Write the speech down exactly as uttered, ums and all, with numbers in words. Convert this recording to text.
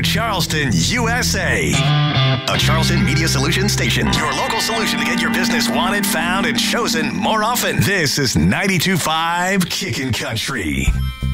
Charleston, U S A. A Charleston Media Solutions station. Your local solution to get your business wanted, found, and chosen more often. This is ninety-two point five Kickin' Country.